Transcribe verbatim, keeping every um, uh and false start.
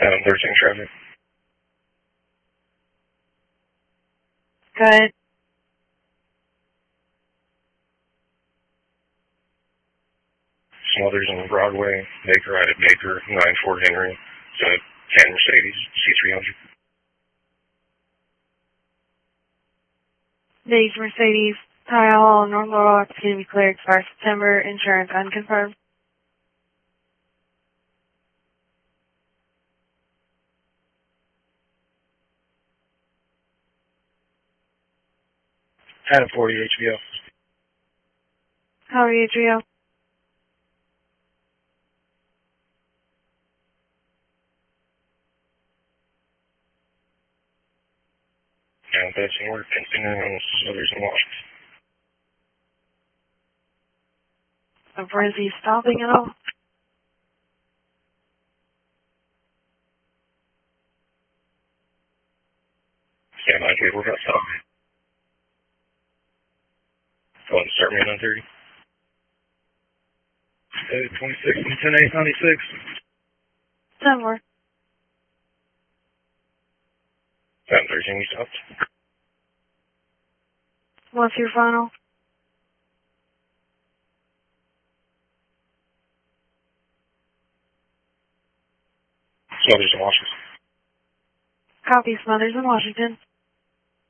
Um, thirteen traffic. Good. Smothers on Broadway, Baker right at Baker, nine Fort Henry. It's a tan Mercedes, C three hundred. Beige Mercedes, Tile Hall, North Little Rock, to be cleared for September, insurance unconfirmed. Adam forty H B O. How are you, Trio? And thirteen work, continuing on Smothers and Washington. So where is he stopping at all? Stand by, we're about to stop. Go ahead and start me at nine thirty. Uh, twenty-six and ten eight ninety-six. Ten more. Adam thirteen, we stopped. What's your final? Smothers and Washington. Copy, Smothers in Washington.